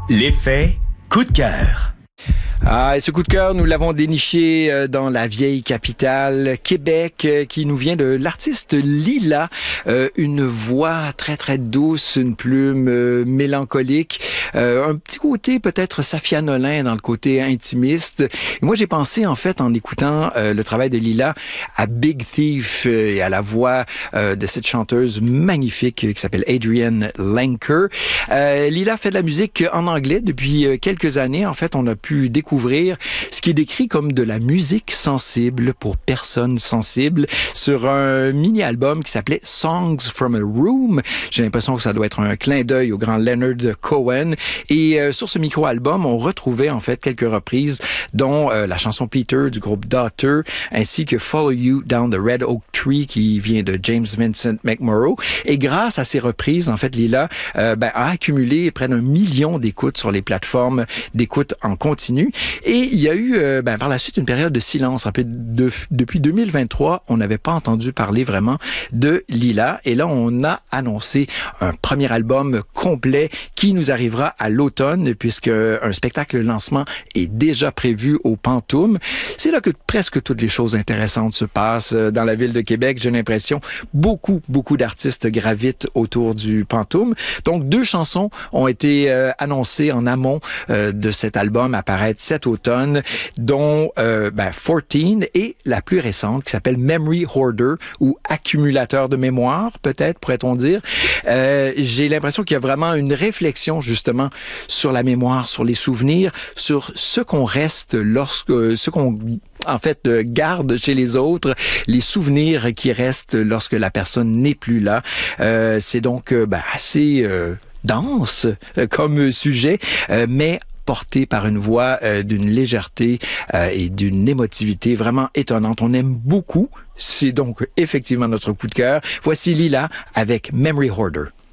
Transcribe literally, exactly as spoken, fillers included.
L'effet coup de cœur. Ah, et ce coup de cœur, nous l'avons déniché euh, dans la vieille capitale, Québec, euh, qui nous vient de l'artiste Lila. Euh, une voix très, très douce, une plume euh, mélancolique, euh, un petit côté peut-être Safia Nolin dans le côté intimiste. Et moi, j'ai pensé, en fait, en écoutant euh, le travail de Lila, à Big Thief euh, et à la voix euh, de cette chanteuse magnifique euh, qui s'appelle Adrienne Lenker. Euh, Lila fait de la musique en anglais depuis euh, quelques années. En fait, on a pu découvrir ce qui est décrit comme de la musique sensible pour personnes sensibles sur un mini-album qui s'appelait Songs from a Room. J'ai l'impression que ça doit être un clin d'œil au grand Leonard Cohen. Et euh, sur ce micro-album, on retrouvait en fait quelques reprises, dont euh, la chanson Peter du groupe Daughter, ainsi que Follow You Down the Red Oak Tree qui vient de James Vincent McMorrow. Et grâce à ces reprises, en fait, Lila euh, ben, a accumulé près d'un million d'écoutes sur les plateformes d'écoute en continu. Et il y a eu euh, ben, par la suite une période de silence. Un peu de, depuis deux mille vingt-trois, on n'avait pas entendu parler vraiment de Lila. Et là, on a annoncé un premier album complet qui nous arrivera à l'automne, puisque un spectacle lancement est déjà prévu au Pantoum. C'est là que presque toutes les choses intéressantes se passent dans la ville de Québec. J'ai l'impression beaucoup, beaucoup d'artistes gravitent autour du Pantoum. Donc, deux chansons ont été euh, annoncées en amont euh, de cet album à paraître cet automne, dont euh, ben, quatorze et la plus récente qui s'appelle Memory Hoarder ou accumulateur de mémoire, peut-être pourrait-on dire. Euh, j'ai l'impression qu'il y a vraiment une réflexion justement sur la mémoire, sur les souvenirs, sur ce qu'on reste lorsque, ce qu'on en fait, euh, garde chez les autres, les souvenirs qui restent lorsque la personne n'est plus là. Euh, c'est donc euh, ben, assez euh, dense euh, comme sujet, euh, mais porté par une voix euh, d'une légèreté euh, et d'une émotivité vraiment étonnante. On aime beaucoup. C'est donc effectivement notre coup de cœur. Voici Lila avec Memory Hoarder.